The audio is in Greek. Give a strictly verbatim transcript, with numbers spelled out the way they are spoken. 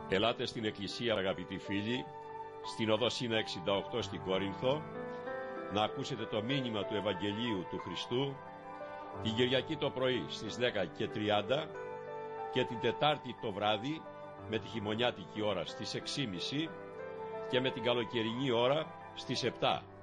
Ελάτε στην Εκκλησία, αγαπητοί φίλοι, στην οδό Σίνα εξήντα οκτώ στην Κόρινθο, να ακούσετε το μήνυμα του Ευαγγελίου του Χριστού την Κυριακή το πρωί στις δέκα και τριάντα και την Τετάρτη το βράδυ με τη χειμωνιάτικη ώρα στις έξι και μισή και με την καλοκαιρινή ώρα στις επτά.